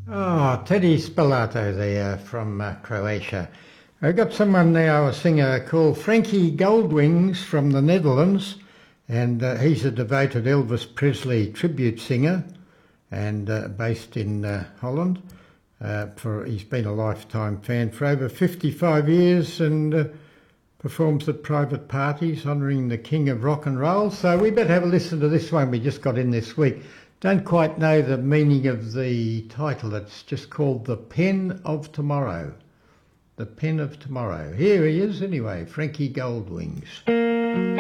Oh, Teddy Spalato there from Croatia. I've got someone now, a singer called Frankie Goldwings from the Netherlands, and he's a devoted Elvis Presley tribute singer and based in Holland. He's been a lifetime fan for over 55 years and performs at private parties honouring the king of rock and roll. So we better have a listen to this one we just got in this week. Don't quite know the meaning of the title. It's just called The Pen of Tomorrow. The Pen of Tomorrow. Here he is anyway, Frankie Goldwings.